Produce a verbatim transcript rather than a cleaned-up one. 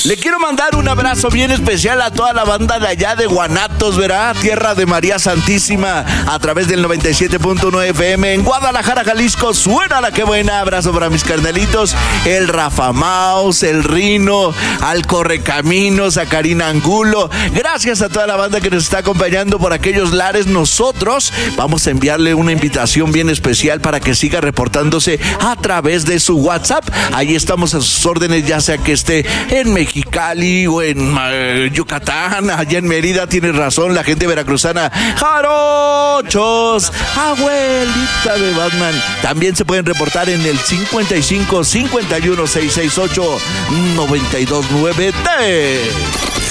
Le quiero mandar un abrazo bien especial a toda la banda de allá de Guanatos, ¿verdad? Tierra de María Santísima, a través del noventa y siete punto nueve F M en Guadalajara, Jalisco. Suena la que buena. Abrazo para mis carnalitos, el Rafa Maus, el Rino, al Correcaminos, a Karina Angulo. Gracias a toda la banda que nos está acompañando por aquellos lares. Nosotros vamos a enviarle una invitación bien especial para que siga reportándose a través de su WhatsApp. Ahí estamos a sus órdenes, ya sea que esté en Mexicali o en uh, Yucatán, allá en Mérida. Tiene razón la gente veracruzana. Jarochos, abuelita de Batman. También se pueden reportar en el cincuenta y cinco, cincuenta y uno, seiscientos sesenta y ocho, noventa y dos nueve.